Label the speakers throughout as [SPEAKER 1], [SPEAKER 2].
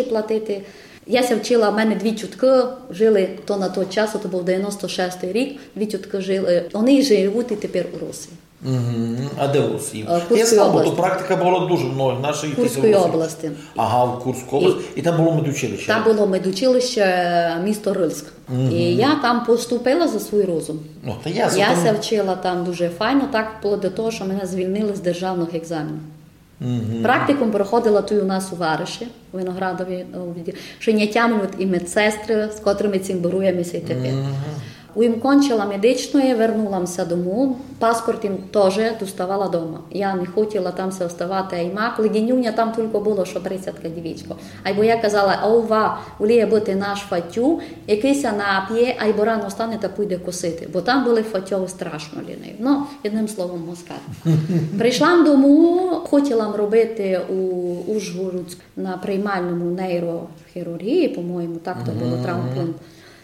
[SPEAKER 1] платити. Я вчила, в мене 2 тітки жили, то на той час, то був 96-й рік, 2 тітки жили, вони живуть і тепер у Росії.
[SPEAKER 2] А де в Росії?
[SPEAKER 1] Я знав,
[SPEAKER 2] бо то практика була дуже много.
[SPEAKER 1] В Курській області.
[SPEAKER 2] Ага, в Курській області. І там було медучилище?
[SPEAKER 1] Там було медучилище місто Рильськ. І я там поступила за свій розум. Я вчила там дуже файно, так вплоть до того, що мене звільнили з державних екзаменів. Практикум проходила тут у нас у Вариші, у Виноградові, що не тямлють і медсестри, з котрими цим боруємося і тепер. Їм кончила медичної, вернулася дому, паспорт їм теж доставала вдома. Я не хотіла там все оставати, а й мак. Легенюня там тільки було, що 30-ка дівічко. Айбо я казала, ова, уліє бути наш фатю, якийсь нап'є, айбо рано стане та пойде косити. Бо там були фатьови страшно ліниві. Ну, одним словом, москаль. Прийшла дому, хотіла робити у Ужгородську на приймальному нейрохірургії, по-моєму, так то було травмпункт.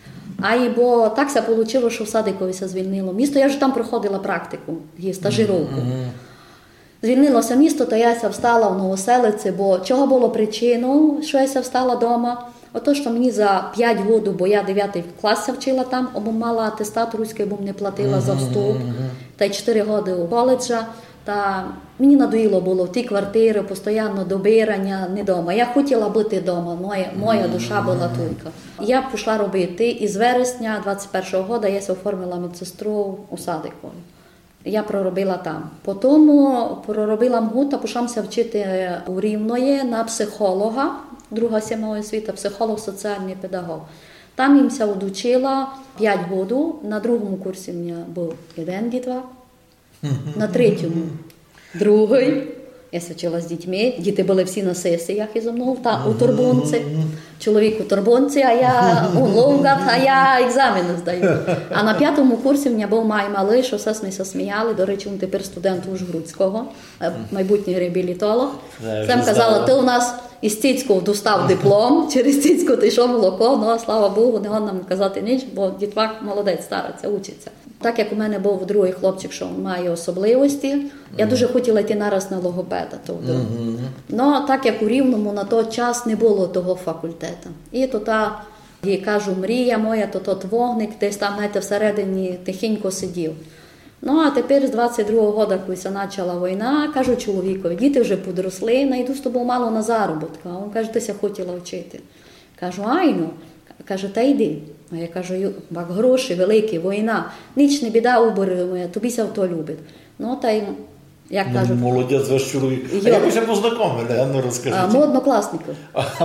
[SPEAKER 1] Бо так се вийшло, що в Садикові се звільнило місто. Я вже там проходила практику, стажировку. Звільнилося місто, то я встала в Новоселиці, бо чого було причиною, що я встала вдома? Ото, що мені за 5 років, бо я 9 клас вчила там, або мала атестат руський, бо не платила за вступ, та й 4 роки у коледжа. Та мені надоїло було в ті квартири, постійно добирання, не вдома. Я хотіла бути вдома, моя душа була тільки. Я пішла робити, і з вересня 21-го року я оформила медсестру у Садикові. Я проробила там. Потім проробила МГУ та пішла вчити у Рівної на психолога, друга сімейна освіта, психолог, соціальний педагог. Там їмся одучила 5 років, на другому курсі в мене був 1 дітвак. На 3-му другий. Я вчила з дітьми. Діти були всі на сесіях із мною у Турбунці. Чоловік у Турбунці, а я у Лонгат, а я екзамени здаю. А на 5-му курсі в мене був май малий, що все ми сміяли. До речі, він тепер студент Ужгородського, майбутній реабілітолог. Сам казала, ти у нас із Цицького достав диплом, через Цицьку ти йшов молоко, ну, слава Богу, не можна нам казати ніч, бо дітвак молодець, стариться, учиться. Так як у мене був другий хлопчик, що має особливості, я дуже хотіла йти нараз на логопеда. Но так як у Рівному на той час не було того факультету. І то та, я кажу, мрія моя, то тот вогник, десь там, знаєте, всередині тихенько сидів. Ну, а тепер з 22-го року, коли почала війна, кажу чоловікові, діти вже підросли, найду з тобою мало на заробітку. А він каже, ти ся хотіла вчити. Кажу, айно. Каже, та йди. А я кажу, бак гроші великі, війна, ніч не біда, убери, тобі ся в то любить. Ну, та й, як кажуть...
[SPEAKER 2] Молодець ваш чоловік. А як ви ще познайомили? Ну, розкажіть.
[SPEAKER 1] Ми однокласники.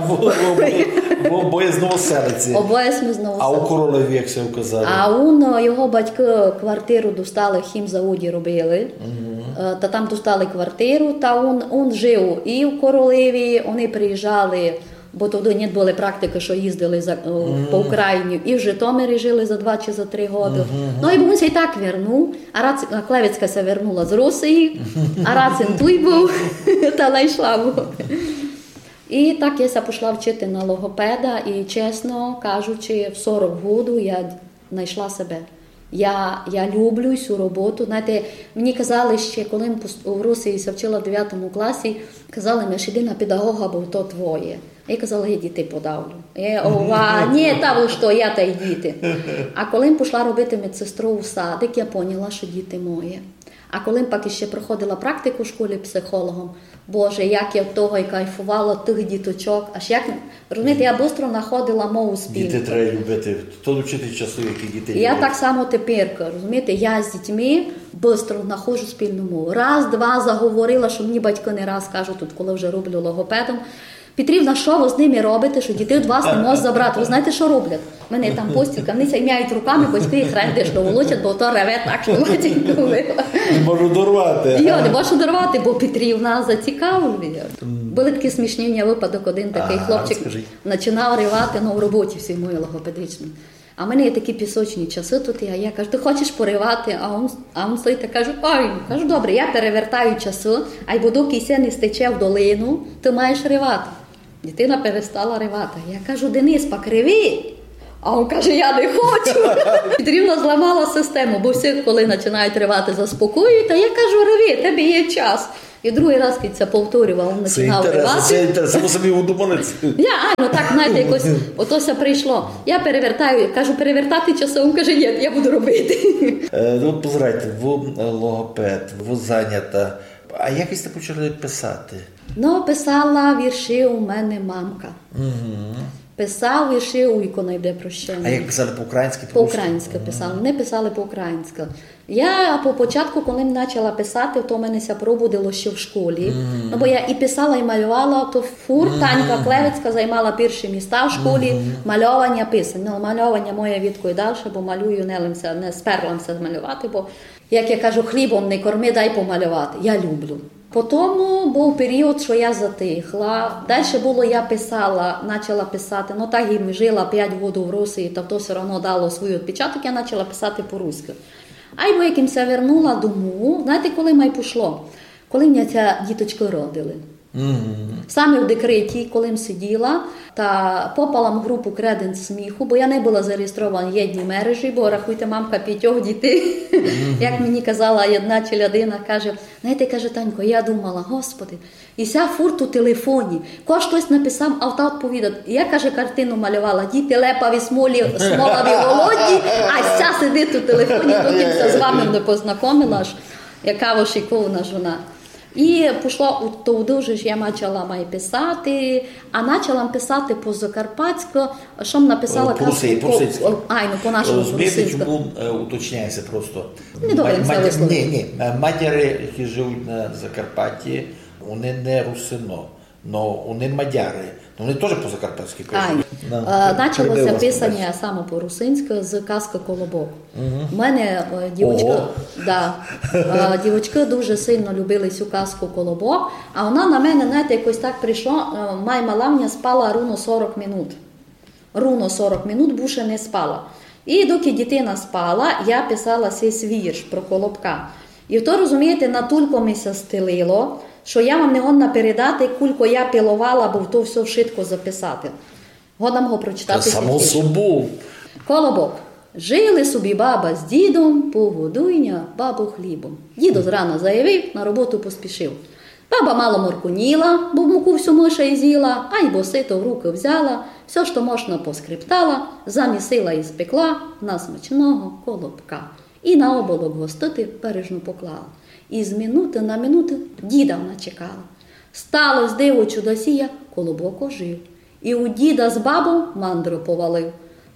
[SPEAKER 2] Обоє з Новоселиці.
[SPEAKER 1] Обоє з Новоселиці.
[SPEAKER 2] А у Королеві, як це вказали?
[SPEAKER 1] А його батьки квартиру достали, хімзаводі робили. Та там достали квартиру, та він жив і в Королеві, вони приїжджали, бо тоді не були практики, що їздили по Україні, і в Житомирі жили за 2 чи за 3 роки. Ну, і він і так вернув, а Клевецька се вернула з Росії, а Рацин той був, та знайшла. І так я пішла вчити на логопеда, і, чесно кажучи, в 40 років я знайшла себе. Я люблю цю роботу. Знаєте, мені казали ще, коли в Росії вчила в 9 класі, казали мені, що йди на педагога, бо то твоє. Я казала, я дітей подавлю. Ні, та ви що, я та й діти. А коли пішла робити медсестру у садик, я поняла, що діти мої. А коли пак ще проходила практику в школі психологом, Боже, як я в того і кайфувала, тих діточок. Аж як, розумієте, я швидко знаходила мову спільну.
[SPEAKER 2] Діти треба любити. То вчити часу, які діти люблять.
[SPEAKER 1] Я так само тепер, розумієте, я з дітьми швидко знаходжу спільну мову. Раз, два заговорила, що мені батьки не раз кажуть, тут, коли вже роблю логопедом, Петрівна, що ви з ними робите, що дітей від вас не можуть забрати? Ви знаєте, що роблять? У мене там постілька, вони сяймяють руками, батьки їх рендешно волочать, бо то реве так, що матінку вила.
[SPEAKER 2] Не можу дорвати.
[SPEAKER 1] Я не можу дорвати, бо Петрівна зацікавлює. Були такі смішні випадок, один такий хлопчик починав ривати, в роботі всій моїй логопедичній. А в мене є такі пісочні часи тут, а я кажу, ти хочеш поривати? А він стоїть і каже, ой, кажу, добре, я перевертаю часи, а й буду кися не стече в долину, ти маєш ривати. Дитина перестала ривати. Я кажу, Денис, покриви. А він каже, я не хочу. Петрівна зламала систему, бо всі, коли починають ривати, заспокоюють. А я кажу, риви, тебе є час. І другий раз, коли це повторював, він починав ривати.
[SPEAKER 2] Це інтерес, собі удуманець.
[SPEAKER 1] Так, знаєте, якось, отося прийшло. Я перевертаю, кажу, перевертати часом, каже, ні, я буду робити.
[SPEAKER 2] Ну, позирайте, ви логопед, ви зайнята. А якось ти почали писати?
[SPEAKER 1] Ну, писала вірші у мене мамка. Писав вірші у «Ікона йде прощення».
[SPEAKER 2] А як писали по-українськи?
[SPEAKER 1] По-українськи писали, не писали по-українськи. Я по початку, коли почала писати, то в мене ся пробудило ще в школі. Ну, бо я і писала, і малювала, то Танька Клевецька займала перші місця в школі, мальовання, писання. Ну, мальовання моє відко і далі, бо малюю, не сперлася змалювати, бо, як я кажу, хлібом не корми, дай помалювати. Я люблю. Потім був період, що я затихла. Далі було, я почала писати. Ну так і жила 5 років в Росії, то все одно дало свій відпечаток, я почала писати по-руськи. А й якимось я вернула дому, знаєте, коли май пішло? Коли мене ця діточка родили. Саме в декреті, коли сиділа, та попала в групу «Креденс сміху», бо я не була зареєстрована в єдній мережі, бо, рахуйте, мамка 5 дітей. Як мені казала одна челядина, каже, знаєте, каже, Танько, я думала, Господи, і ся фурт у телефоні, хтось написав, а та відповідає. Я, каже, картину малювала, діти лепаві, смолаві, голодні, а ся сидить у телефоні, доки з вами не познайомила, яка вошиковна жона. І пішло туди, що я почала писати, а почала писати по-закарпатську, що написала по-нашому
[SPEAKER 2] по-російську. Чому уточняється просто?
[SPEAKER 1] Не доведемося висловити.
[SPEAKER 2] Ні, мадяри, які живуть на Закарпатті, вони не русино, але вони мадяри. Вони теж по-закарпатськи кажуть.
[SPEAKER 1] Почалося писання саме по-русинськи з казки «Колобок». У мене дівчатки дуже сильно любили цю казку «Колобок», а вона на мене, знаєте, якось так прийшло, моя малавня спала ровно 40 минут. Ровно 40 минут більше не спала. І доки дитина спала, я писала цей вірш про Колобка. І то, розумієте, натулько ми се стелило, що я вам не годна передати, кулько я пилувала, бо то все швидко записати. Годна його прочитати.
[SPEAKER 2] Само собою.
[SPEAKER 1] Колобок. Жили собі баба з дідом, погодуйня бабу хлібом. Дідо зрана заявив, на роботу поспішив. Баба мало моркуніла, бо муку всю миша і з'їла, а й бо сито в руки взяла, все, що можна поскриптала, замісила і спекла на смачного колобка. І на оболок гостити бережно поклала. І з минути на минуту діда вона чекала. Сталось диво чудосія, Колобок ожив. І у діда з бабою мандру повалив.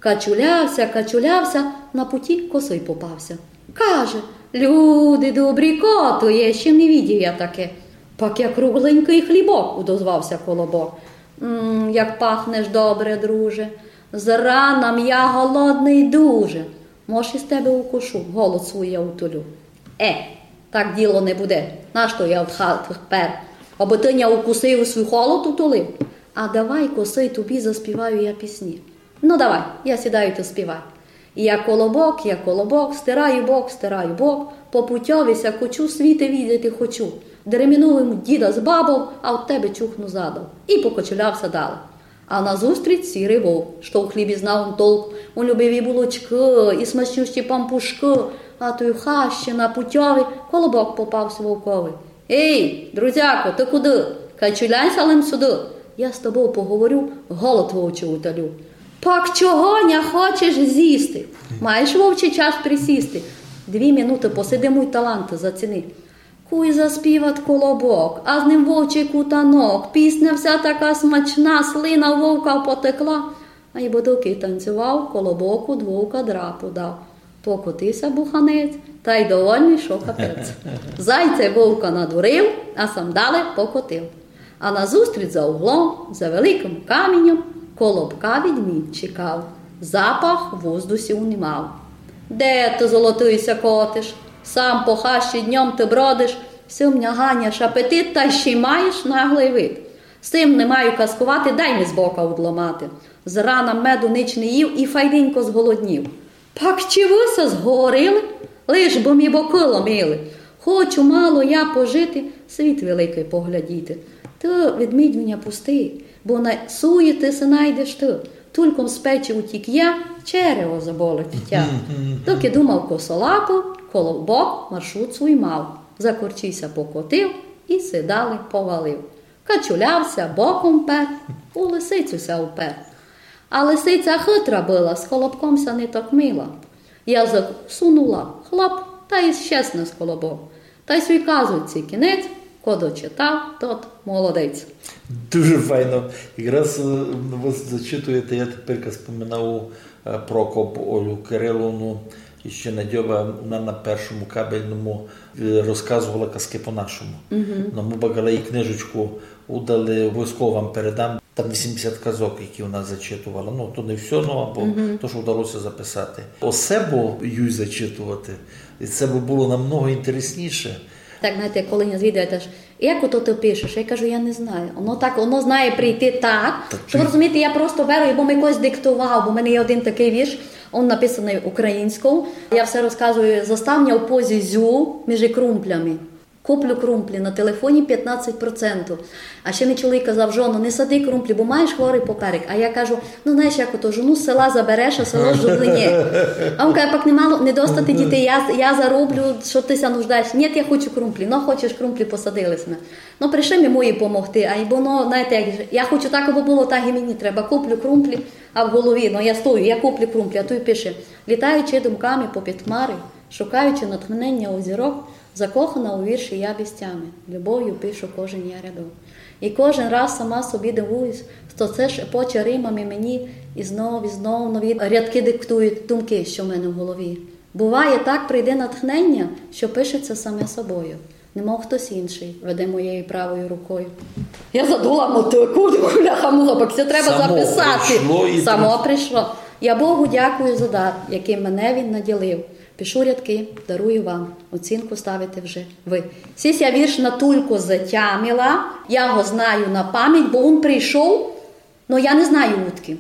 [SPEAKER 1] Качулявся, на путі косой попався. Каже, люди добрі, коту, я ще не видів я таке. Пак я кругленький хлібок, удозвався Колобок. Як пахнеш добре, друже, зранам я голодний дуже. Може, із тебе укушу, голод свій я утолю. Так діло не буде. Нащо я от хат пер? Аби ти не укусив свій холод утолив? А давай, коси, тобі заспіваю я пісні. Ну давай, я сідаю, ти співай. Я колобок, стираю бок, по путьовіся кочу, світи відати хочу. Дремінув діда з бабою, а от тебе чухну задав. І покочулявся далі. А назустріч сірий вовк, що в хлібі знав толк, у любиві булочки і смачнющі пампушки, а той хащі на путьові Колобок попався вовковий. Ей, друзяко, ти куди? Качуляйся лим сюди. Я з тобою поговорю, голод вовчий утолю. Пак чого не хочеш з'їсти? Маєш вовчий час присісти? 2 минути посиди, мій талант заціни. Куй заспівать Колобок, а з ним вовчий кутанок. Пісня вся така смачна, слина вовка потекла. А й бодоки танцював, Колобоку вовка драпу дав. Покотився буханець, та й довольний, що капець. Зайця вовка надурив, а сам далі покотив. А назустріч за углом, за великим каменем, Колобка відмідь чекав. Запах в воздусі унімав. Де ти, золотийся, котиш? Сам по хащі днем ти бродиш, сим не ганяш апетит, та ще й маєш наглий вид. Сим не маю казкувати, дай ми з бока удломати. Зрана меду нич не їв і файненько зголоднів. Пак чи вися зговорили? Лиш бо мі боки ломили. Хочу мало я пожити, світ великий поглядіти. Ти, ведмідь, мене пусти, бо на суї ти се найдеш ти. Тульком з печі утік я, черево заболить тя. Доки думав косолапу, Колобок маршрут свій мав. Закорчився покотив, і сідали, повалив. Качулявся, боком пер, у лисицюся впер. А лисиця хитра була, з колобкомся не так мила. Язик сунула, хлоп, та й щасне з колобок. Та й свій казується кінець, кого читав, тот молодець.
[SPEAKER 2] Дуже файно. Якраз ви зачитуєте, я тепер споминав Прокоп Олю Кириловну, і ще Надьова, вона на першому кабельному розказувала казки по-нашому. Но ми багали їй книжечку, удали, обов'язково вам передам. Там 80 казок, які вона зачитувала. Ну, то не все, або то, що вдалося записати. Осебу їй зачитувати, і це би було намного інтересніше.
[SPEAKER 1] Так, знаєте, коли не звідуєте, як ото ти пишеш? Я кажу, я не знаю. Воно знає прийти так, що ви розумієте, я просто беру, бо ми когось диктував, бо в мене є один такий вірш, він написаний українською. Я все розказую, заставня в позі зю між крумплями. Куплю крумплі на телефоні 15%. А ще мій чоловік казав, жоно, не сади крумплі, бо маєш хворий поперек. А я кажу, ну знаєш, як ото, жону з села забереш, а село жудлиє. А він каже, пак не достати дітей, я зароблю, що ти ся нуждаєш. Ні, я хочу крумплі. Ну, хочеш крумплі, посадилися. Ну, прийшли ми мої допомогти. А бо, ну, знаєте, я хочу так, аби було, так і мені треба. Куплю крумплі, а в голові, ну, я стою, я куплю крумплі, а той пише, літаючи думками попід хмари, шукаючи натхнення у зірок, закохана у вірші я без тями, любов'ю пишу кожен я рядок. І кожен раз сама собі дивуюсь, що це шепоче римами мені і знов нові рядки диктують думки, що в мене в голові. Буває, так прийде натхнення, що пишеться саме собою. Немов хтось інший веде моєю правою рукою. Я задула мотику, бляха-муха, це треба записати. Само прийшло. Я Богу дякую за дар, яким мене він наділив. Пишу рядки, дарую вам, оцінку ставите вже ви. Сісь я вірш на тульку затямила, я його знаю на пам'ять, бо він прийшов, але я не знаю утки.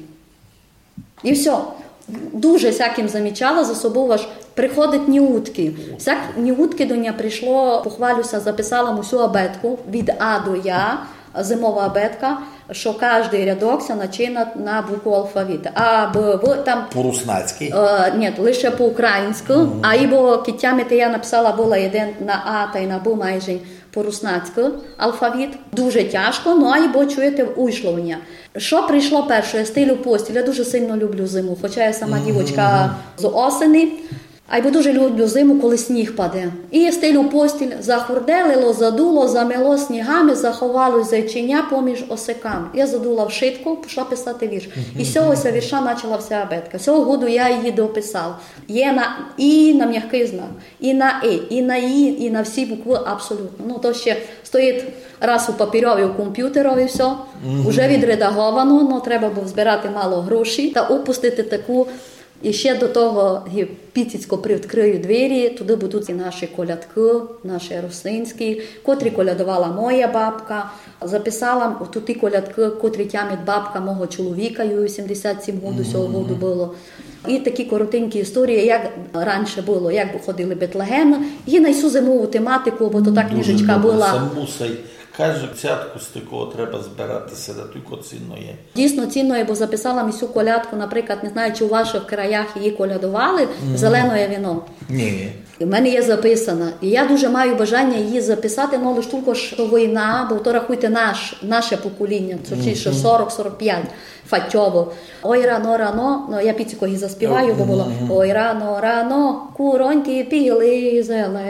[SPEAKER 1] І все. Дуже всяким замічала за собою, аж приходить ні утки. Ні утки до мене прийшло, похвалюся, записала всю абетку від А до Я, зимова абетка, що кожен рядок ся починає на букву алфавіта. А, Б, В, там...
[SPEAKER 2] По-руснацьки?
[SPEAKER 1] Ні, лише по-українську. А ібо китями я написала була один на А та й на Б майже по-руснацьку алфавіт. Дуже тяжко, ну а ібо чуєте уйшло мене. Що прийшло перше? Я стилю постіль. Я дуже сильно люблю зиму, хоча я сама дівочка з осені. А й дуже люблю зиму, коли сніг паде. І я стелю постіль, захурделило, задуло, замело снігами, заховалось зайчиня поміж осиками. Я задула в шитку, пішла писати вірш. І з цього вірша почала вся абетка. Цього году я її дописала. Є на І, на м'який знак, і на і на І, і на всі букви абсолютно. Ну, то ще стоїть раз у папірові, у комп'ютерові все, вже відредаговано, але треба було збирати мало грошей та опустити таку. І ще до того піцько привідкрию двері, туди будуть і наші колядки, наші русинські, котрі колядувала моя бабка. Записала тут і колядки, котрі тямить бабка мого чоловіка, їй 87 років цього року було. І такі коротенькі історії, як раніше було, як ходили Бетлегем, і на всю зимову тематику, бо то та книжечка була.
[SPEAKER 2] Каже, цятку з такого треба збиратися, да тільки цінно є.
[SPEAKER 1] Дійсно цінно є, бо записала місю колядку, наприклад, не знаю, чи у ваших краях її колядували, «Зелене віно».
[SPEAKER 2] Ні.
[SPEAKER 1] І в мене є записана. І я дуже маю бажання її записати, але лише тільки що війна, бо то рахуйте наше покоління, це ще 40-45, фатьово. Ой, рано, ну я піцько її заспіваю, бо було ой, рано, куроньки піли,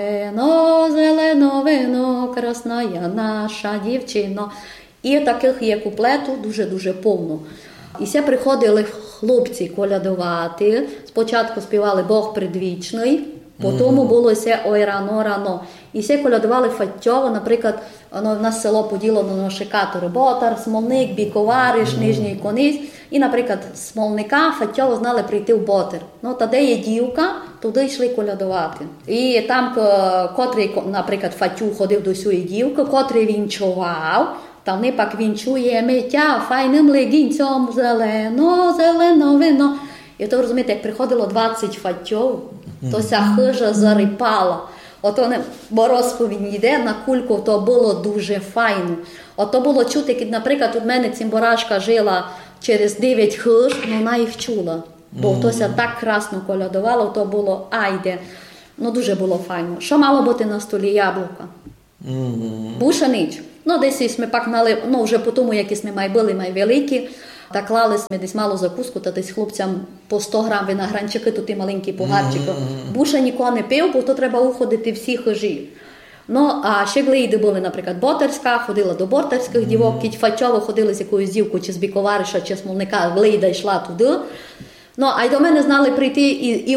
[SPEAKER 1] зелено вино, красна я наша дівчино. І таких є куплету дуже-дуже повно. І все приходили хлопці колядувати. Спочатку співали Бог предвічний, потім було все ой, рано. І всі колядували фаттьово, наприклад, в нас село поділено на шикатори. Ботар, Смолник, Біковариш, Нижній Кониць. І, наприклад, з Смолника фаттьово знали прийти в Ботар. Ну, та де є дівка, туди йшли колядувати. І там, котрий, наприклад, фаттю ходив до сюї дівки, котрий вінчував, та вони пак вінчує миття файним легінцем зелено вино. І то, розумієте, як приходило 20 фаттьов, то ся хижа зарипала. Ото бо розповідь йде на кульку, то було дуже файно. Ото було чути, як, наприклад, у мене цимборашка жила через 9 хиж, вона їх чула. Бо то ся так красно колядувало, то було айде. Ну, дуже було файно. Що мало бути на столі? Яблука. Буша ніч. Ну, десь ми пак мали, ну, вже по тому, якісь ми були великі, та клали ми десь мало закуску, та десь хлопцям по 100 грам виногранчики, то ті маленькі погарчики. Буша нікого не пив, бо то треба уходити всі хижі. Ну, а ще глейди були, наприклад, Ботарська, ходила до ботарських дівок, Кітьфачово ходили з якоюсь дівкою, чи з Біковариша, чи з Смолника, глейда йшла туди. Ну, а й до мене знали прийти і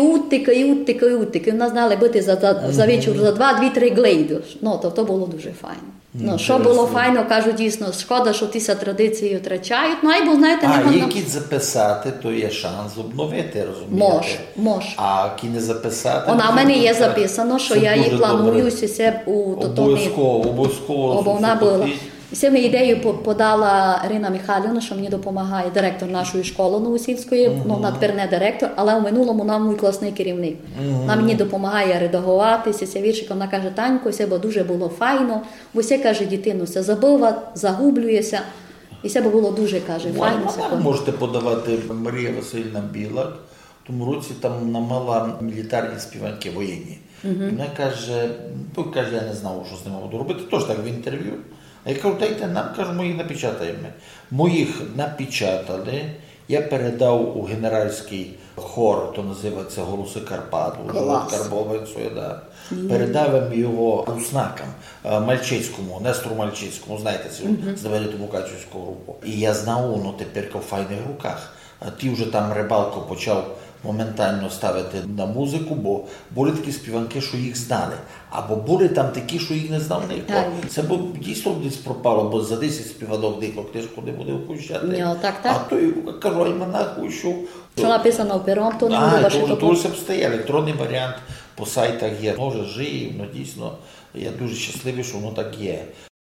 [SPEAKER 1] уттики. Нас знали бити за вечір за 2-2-3 глейди. Ну, то було дуже файно. Ну, що було файно, кажу, дійсно, шкода, що ті традиції втрачають. Ну, або, знаєте,
[SPEAKER 2] які записати, то є шанс обновити, розумієте?
[SPEAKER 1] Може.
[SPEAKER 2] А які не записати...
[SPEAKER 1] Вона в мене є записано, що я її планую себе у тотовні...
[SPEAKER 2] Обов'язково.
[SPEAKER 1] Бо вона була. Саме ідею подала Ірина Михайлівна, що мені допомагає директор нашої школи Новосільської, ну, вона тепер не директор, але в минулому вона мій класний керівник. Вона мені допомагає редагуватися, ця віршика, вона каже, Танько, все дуже було файно, бо все, каже, дитину все забила, загублюється, і все було дуже, каже, файно.
[SPEAKER 2] Ви можете подавати Марія Васильівна Білак, в тому році там вона мала мілітарні співанки воєнні. Вона каже, я не знав, що з ними буду робити, теж так в інтерв'ю. А я кажу, дайте нам, кажу, ми їх напечатаємо. Моїх напечатали, я передав у генеральський хор, то називається «Голоси Карпат», у Карбовицю, да. Передав його руснакам, Мальчицькому, Нестору Мальчицькому, знаєте, з знамениту Мукачівську групу. І я знав, ну тепер в файних руках. А ті вже там Рибалко почав моментально ставити на музику, бо були такі співанки, що їх знали. Або були там такі, що їх не знав ніхто. Це б дійсно десь пропало, бо за 10 співанок дихо книжку не буде впущати. А то, кажу, альманах вийшов.
[SPEAKER 1] Що написано пером, то не буде ваше
[SPEAKER 2] то все встає. Електронний варіант по сайтах є. Може, жиє, дійсно, я дуже щасливий, що воно так є.